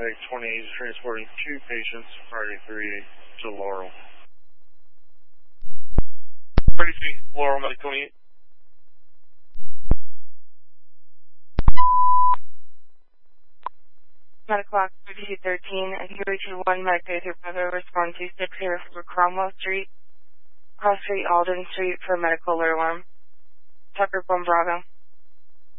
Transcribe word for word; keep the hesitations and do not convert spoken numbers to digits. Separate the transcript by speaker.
Speaker 1: Medic twenty-eight is transporting two patients, Friday thirty-eight to Laurel.
Speaker 2: Friday three, Laurel, Medic twenty-eight.
Speaker 3: Medical activity thirteen, and Q H one, Medic thirty-three, Bravo, respond to six zero four Cromwell Street, Cross Street, Alden Street for medical alert alarm. Tucker one Bravo.